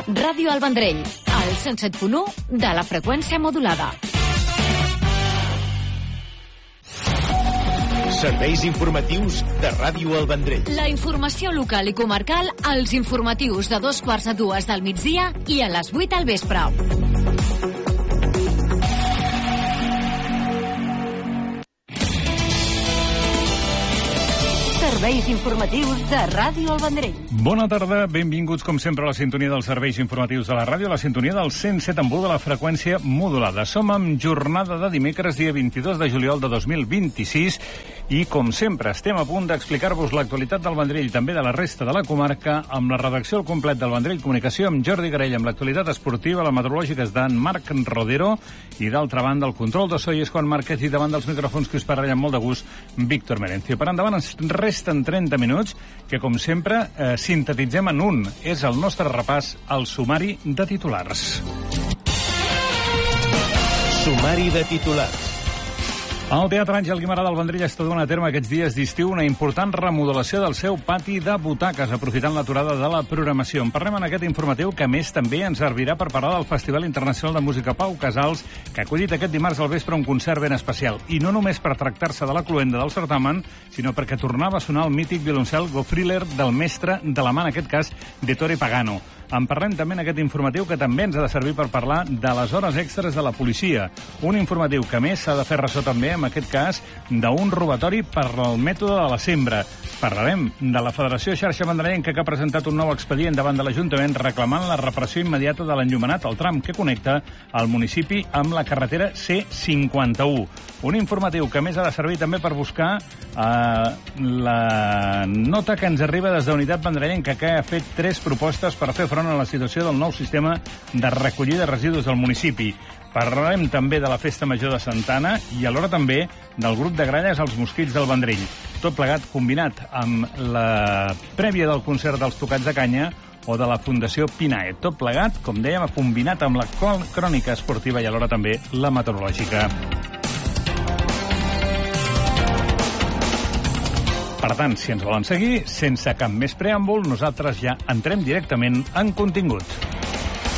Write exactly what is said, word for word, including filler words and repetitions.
Ràdio El Vendrell, al cent set punt u de la freqüència modulada. Serveis informatius de Ràdio El Vendrell. La informació local i comarcal als informatius de dos quarts a dues del migdia i a les vuit al vespre. Serveis informatius de Ràdio El Vendrell. Bona tarda, benvinguts com sempre a la sintonia dels serveis informatius de la ràdio, a la sintonia del cent set punt u de la freqüència modulada. Som en jornada de dimecres, dia vint-i-dos de juliol de dos mil vint-i-sis, i com sempre estem a punt d'explicar-vos l'actualitat del Vendrell, també de la resta de la comarca, amb la redacció al complet del Vendrell Comunicació, amb Jordi Garell, amb l'actualitat esportiva, la meteorològica és d'en Marc Rodero, i d'altra banda el control de so i és Juan Márquez, i davant dels micròfons que us parlaré amb molt de gust, Víctor Merencio. Per endavant ens resten trenta minuts, que com sempre eh, sintetitzem en un. És el nostre repàs al sumari de titulars. Sumari de titulars. El Teatre Àngel Guimerà del Vendrell està duent a terme aquests dies d'estiu una important remodelació del seu pati de butaques, aprofitant l'aturada de la programació. En parlem en aquest informatiu, que a més també ens servirà per parlar del Festival Internacional de Música Pau Casals, que ha acollit aquest dimarts al vespre un concert ben especial. I no només per tractar-se de la cloenda del certamen, sinó perquè tornava a sonar el mític violoncel Gofriller del mestre de la mà, en aquest cas, d'Ettore Pagano. En parlem també en aquest informatiu, que també ens ha de servir per parlar de les hores extres de la policia. Un informatiu que, més, s'ha de fer ressò també, en aquest cas, d'un robatori per el mètode de la sembra. Parlarem de la Federació Xarxa Vendrellenca, que ha presentat un nou expedient davant de l'Ajuntament reclamant la repressió immediata de l'enllumenat, el tram que connecta el municipi amb la carretera C cinquanta-u. Un informatiu que més ha de servir també per buscar eh, la nota que ens arriba des d'Unitat Vendrellenca, que ha fet tres propostes per fer front a la situació del nou sistema de recollida de residus del municipi. Parlarem també de la Festa Major de Santa Anna i alhora també del grup de gralles als Mosquits del Vendrell. Tot plegat combinat amb la prèvia del concert dels Tocats de Canya o de la Fundació Pinae. Tot plegat, com dèiem, combinat amb la crònica esportiva i alhora també la meteorològica. Per tant, si ens volen seguir, sense cap més preàmbul, nosaltres ja entrem directament en contingut.